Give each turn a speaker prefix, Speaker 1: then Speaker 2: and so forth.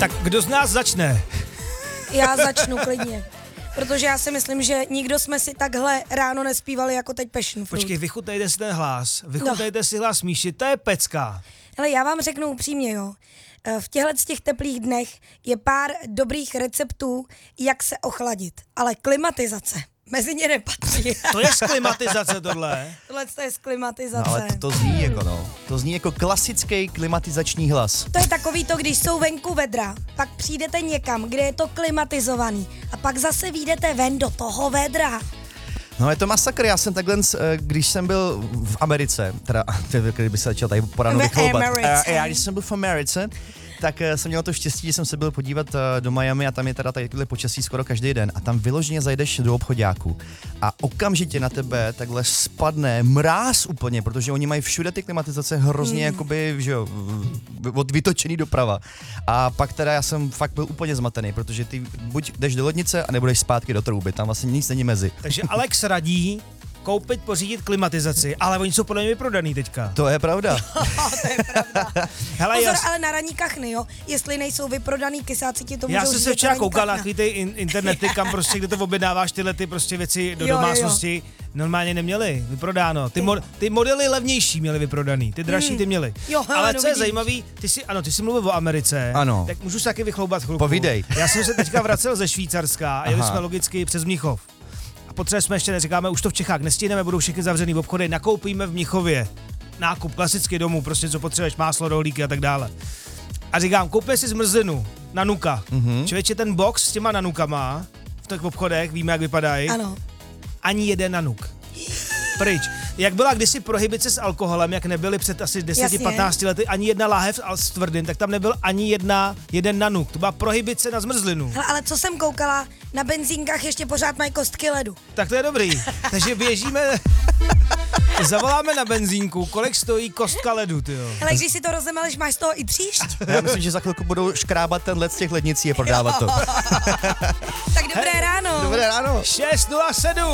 Speaker 1: Tak kdo z nás začne?
Speaker 2: Já začnu klidně. Protože já si myslím, že nikdo jsme si takhle ráno nespívali jako teď Passion Fruit.
Speaker 1: Počkej, vychutnejte si ten hlas. Vychutnejte si hlas Míši, to je pecka.
Speaker 2: Ale já vám řeknu upřímně, jo. V těch teplých dnech je pár dobrých receptů, jak se ochladit. Ale klimatizace mezi ně nepatří.
Speaker 1: To je z klimatizace tohle.
Speaker 2: Tohle je z klimatizace.
Speaker 3: No, ale to zní jako to zní jako klasický klimatizační hlas.
Speaker 2: To je takový to, když jsou venku vedra, pak přijdete někam, kde je to klimatizovaný a pak zase vyjdete ven do toho vedra.
Speaker 3: No je to masakr, já jsem takhle, když jsem byl v Americe, teda kdyby se začal tady po ránu vychloubat. Já když jsem byl v Americe, tak jsem měl to štěstí, že jsem se byl podívat do Miami a tam je teda takhle počasí skoro každý den a tam vyloženě zajdeš do obchoďáku a okamžitě na tebe takhle spadne mráz úplně, protože oni mají všude ty klimatizace hrozně jakoby, že jo, vytočený doprava. A pak teda já jsem fakt byl úplně zmatený, protože ty buď jdeš do lednice a nebo jdeš zpátky do trouby, tam vlastně nic není mezi.
Speaker 1: Takže Alex radí koupit, pořídit klimatizaci, ale oni jsou podle mě vyprodaný teďka.
Speaker 3: To je pravda.
Speaker 2: To je pravda.
Speaker 1: Hele,
Speaker 2: Pozor, ale na ranní kachny, jo. Jestli nejsou vyprodaný, kysáci ti to můžou
Speaker 1: já jsem se včera koukal na ty internety, kam prostě, kde to objednáváš tyhle ty prostě věci do domácnosti. Normálně neměli vyprodáno. Ty modely levnější měli vyprodaný, ty dražší ty měli.
Speaker 2: Jo,
Speaker 1: ale
Speaker 2: no
Speaker 1: co je
Speaker 2: vidíš.
Speaker 1: zajímavý, ty jsi mluvil o Americe.
Speaker 3: Ano.
Speaker 1: Tak můžu se taky vychloubat chvilku.
Speaker 3: Povídej.
Speaker 1: Já jsem se teďka vracel ze Švýcarska a jeli jsme logicky přes Mnichov. Potřebujeme jsme ještě, neříkáme, už to v Čechách nestihneme, budou všechny zavřený obchody, nakoupíme v Mnichově. Nákup klasicky domů, prostě co potřebuješ, máslo, rohlíky a tak dále. A říkám, koupíme si zmrzlinu, nanuka. Člověče, ten box s těma nanukama v těch obchodech, víme, jak vypadají.
Speaker 2: Ano.
Speaker 1: Ani jeden nanuk. Pryč. Jak byla kdysi prohibice s alkoholem, jak nebyly před asi 10-15 lety ani jedna láhev s tvrdým, tak tam nebyl ani jeden nanuk. To byla prohibice na zmrzlinu.
Speaker 2: Hele, ale co jsem koukala, na benzínkách ještě pořád mají kostky ledu.
Speaker 1: Tak to je dobrý. Takže běžíme, zavoláme na benzínku, kolik stojí kostka ledu, tyjo.
Speaker 2: Ale když si to rozemeleš, máš z toho i tříšť.
Speaker 3: Já myslím, že za chvilku budou škrábat ten led z těch lednicí a prodávat to.
Speaker 2: Tak dobré ráno.
Speaker 3: Dobré ráno.
Speaker 1: 6:07.